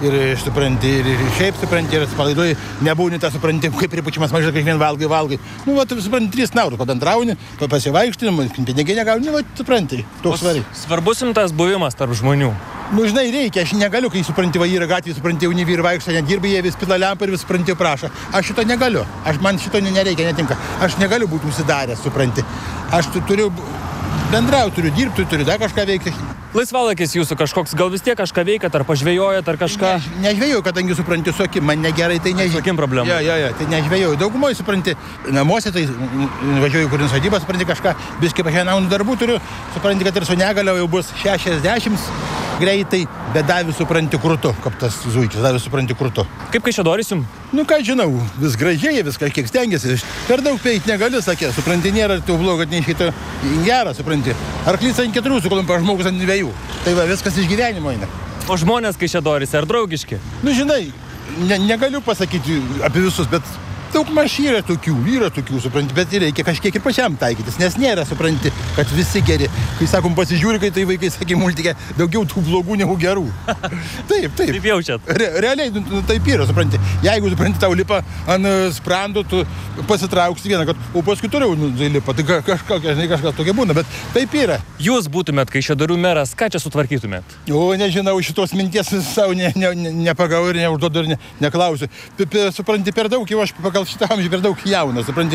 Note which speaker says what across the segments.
Speaker 1: ir supranti, ir šiaip supranti, ir palaiduoji, nebūni tą supranti, kaip pripučiamas mažai, kiekvien valgai. Nu, va, supranti, 3 eurus, pabendrauni, pasivaikštinimui, pinigai negauni, va, supranti, toks variai.
Speaker 2: Svarbus jums tas buvimas tarp žmonių?
Speaker 1: Nu, žinai, reikia, aš negaliu, kai supranti, va, yra gatvė, supranti, jauni vyrai vaikšto, nedirba, jie vis pila lempą ir vis supranti, prašo. Aš šito negaliu, man šito nereikia, netinka. Aš negaliu būti užsidaręs, supranti. Aš turiu bendrauti, turiu dirbti, turiu dar kažką veikti.
Speaker 2: Laisvalaikis jūsų kažkoks, gal vis tiek kažką veikat, ar pažvejojat, ar kažką?
Speaker 1: Nežvejojau, kadangi supranti, su akim man negerai, tai nežvejojau.
Speaker 2: Su akim problema?
Speaker 1: Jo, tai nežvejojau. Daugumoje, supranti, namuose, tai važiuoju kur sodybą, supranti, kažką, biškai pašienaunų darbų turiu, supranti, kad ir su negalia jau bus 60 greitai, bet davė supranti krūtu, kaip tas zuikis, davė supranti krūtu.
Speaker 2: Kaip Kaišiadorys jums?
Speaker 1: Nu, ką žinau, vis gražiai, vis kažkiek stengiasi. Per daug peiti negaliu, sakė, supranti, nėra tų blogo, kad neiškito gerą, supranti. Arklys ant 4, sukolumpa žmogus ant 2. Tai va, viskas iš gyvenimo eina.
Speaker 2: O žmonės Kaišiadorys, ar draugiški?
Speaker 1: Nu, žinai, negaliu pasakyti apie visus, bet daug maž yra tokių, supranti, bet reikia kažkiek ir pačiam taikytis, nes nėra, supranti, kad visi geri. Kai sakom, pasižiūri, kai tai vaikai, sakė, multikė, daugiau tų blogų negu gerų. Taip.
Speaker 2: Taip jaučiat?
Speaker 1: Realiai, taip yra, supranti. Jeigu, supranti, tau lipa ant sprando, tu pasitrauksi vieną, kad, o paskui toliau lipa, tai kažkas tokia būna, bet taip yra.
Speaker 2: Jūs būtumėt Kaišiadorių meras, ką čia sutvarkytumėt?
Speaker 1: O, nežinau, šitos minties savo nepagau ir neužduodu ir neklausiu. Supranti, per daug jau aš pagal šitą amžių per daug jaunas, supranti,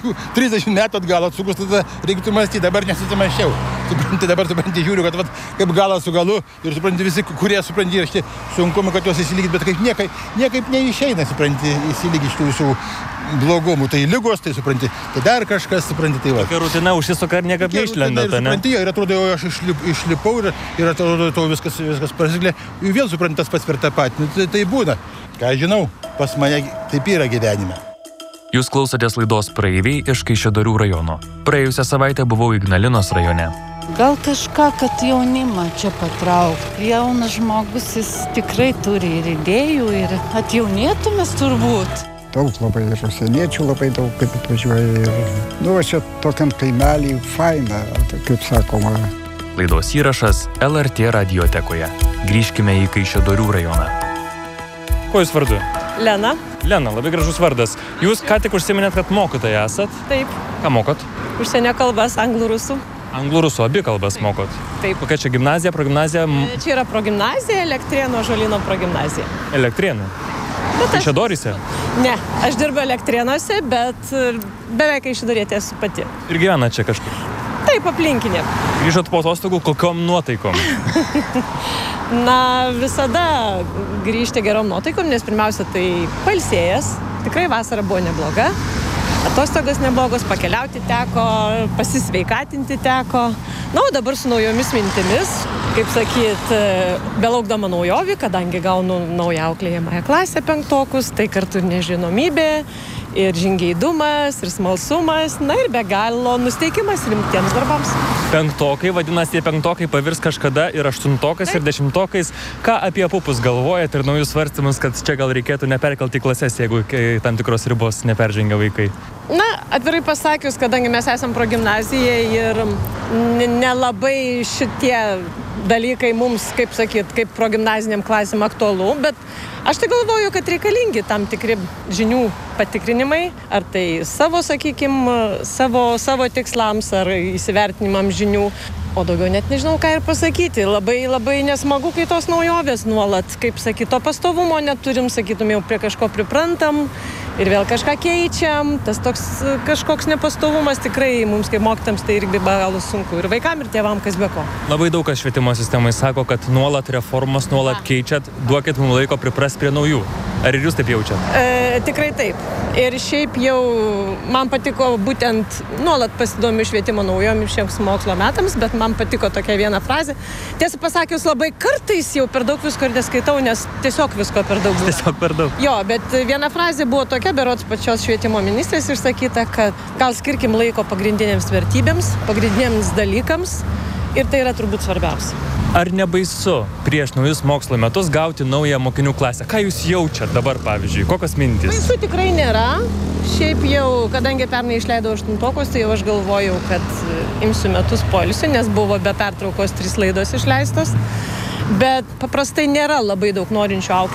Speaker 1: 30 metų atgal atsukus, tada reiktų mąstyti, dabar nesusimaščiau. Supranti, dabar, žiūriu, kad vat, kaip galas su galu ir supranti, visi, kurie, supranti, yra šitie sunkumai, kad juos įsilygit, bet kaip niekaip neišeina, supranti, įsilygit šitų visų blogumų. Tai ligos, tai supranti, tai dar kažkas, supranti, tai va.
Speaker 2: Tokia rutina užsisuka ir niekaip neišlenda, ne?
Speaker 1: Supranti, ir atrodo, aš išlipau ir atrodo, to viskas prasiglė. Vėl supranti, tas pats per tą patį. Tai būna. Ką žinau, pas mane taip yra gyvenime.
Speaker 2: Jūs klausotės laidos Praeiviai iš Kaišiadorių rajono. Praėjusią savaitę buvau Ignalinos rajone.
Speaker 3: Gal kažką, kad jaunimą čia patraukti. Jaunas žmogus, jis tikrai turi ir idėjų, ir atjaunėtumės turbūt.
Speaker 4: Daug labai ir užsieniečių labai daug, kaip atvažiuoja. Nu, čia tokiam kaimelį faina, kaip sakoma.
Speaker 2: Laidos įrašas LRT radiotekoje. Grįžkime į Kaišiadorių rajoną. Kuo jūs vardu?
Speaker 5: Lena.
Speaker 2: Lena, labai gražus vardas. Jūs ką tik užsiminėt, kad mokytoja esat?
Speaker 5: Taip.
Speaker 2: Ką mokot?
Speaker 5: Užsienio kalbas, anglų, rusų.
Speaker 2: Anglų, rusų, abi kalbas mokot?
Speaker 5: Taip.
Speaker 2: Kokia čia gimnazija, progimnazija?
Speaker 5: Čia yra progimnazija, Elektrėnų Ąžuolyno progimnazija.
Speaker 2: Elektrėnų? Kaišiadoryse?
Speaker 5: Ne, aš dirbu Elektrėnuose, bet beveik Kaišiadorietė esu pati.
Speaker 2: Ir gyvena čia kažkur?
Speaker 5: Taip, aplinkinė.
Speaker 2: Grįžot po atostogų, kokiom nuotaikom?
Speaker 5: Na, visada grįžti gerom nuotaikom, nes pirmiausia, tai pailsėjęs. Tikrai vasara buvo nebloga. Atostogas neblogos, pakeliauti teko, pasisveikatinti teko. Na, o dabar su naujomis mintimis, kaip sakyt, belaukdama naujovių, kadangi gaunu naują auklėjamąją klasę 5-tokus, tai kartu ir nežinomybė, ir žingeidumas, ir smalsumas, na ir be galo nusteikimas rimtiems darbams.
Speaker 2: 5-tokai, vadinasi, 5-tokai pavirs kažkada ir 8-tokais, ir 10-tokais. Ką apie pupus galvojat ir naujus svarstymus, kad čia gal reikėtų neperkelti klases, jeigu tam tikros ribos neperžengia vaikai?
Speaker 5: Na, atvirai pasakius, kadangi mes esam progimnazija ir nelabai šitie dalykai mums, kaip sakyt, kaip progimnaziniam klasėm aktualu, bet aš tai galvoju, kad reikalingi tam tikri žinių patikrinimai, ar tai savo, sakykime, savo tikslams, ar įsivertinimam žinių. O daugiau net nežinau, ką ir pasakyti. Labai nesmagu, kai tos naujovės nuolat, kaip sakyt, to pastovumo neturim, sakytum, jau prie kažko priprantam ir vėl kažką keičiam. Tas toks kažkoks nepastovumas tikrai mums kaip mokytojams tai irgi be galo sunku. Ir vaikam, ir tėvam, kas be ko.
Speaker 2: Labai daug kas švietimo sistemai sako, kad nuolat reformos, nuolat keičiat, duokit mums laiko priprast prie naujų. Ar ir jūs taip jaučiat?
Speaker 5: Tikrai taip. Ir šiaip jau man patiko būtent nuolat pasidomiu švietimo naujomis šiems mokslo metams, bet man patiko tokia viena frazė. Tiesą pasakius, labai kartais jau per daug visko ir neskaitau, nes tiesiog visko per daug buvo.
Speaker 2: Tiesiog per daug.
Speaker 5: Jo, bet viena frazė buvo tokia, berods pačios švietimo ministrės išsakyta, kad gal skirkim laiko pagrindinėms vertybėms, pagrindiniams dalykams ir tai yra turbūt svarbiausia.
Speaker 2: Ar nebaisu prieš naujus mokslo metus gauti naują mokinių klasę? Ką jūs jaučiat dabar, pavyzdžiui? Kokios mintys?
Speaker 5: Baisu tikrai nėra. Šiaip jau, kadangi pernai išleidau 8-tokus, tai jau aš galvojau, kad imsiu metus poilsio, nes buvo be pertraukos 3 laidos išleistos. Bet paprastai nėra labai daug norinčių